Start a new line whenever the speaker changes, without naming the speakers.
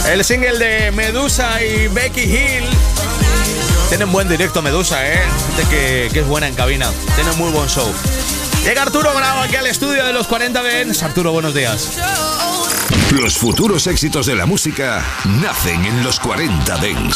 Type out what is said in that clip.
El single de Medusa y Becky Hill. Tienen buen directo Medusa, gente que es buena en cabina. Tienen muy buen show. Llega Arturo Grau aquí al estudio de los 40 Dance. Arturo, buenos días.
Los futuros éxitos de la música nacen en los 40 Dance.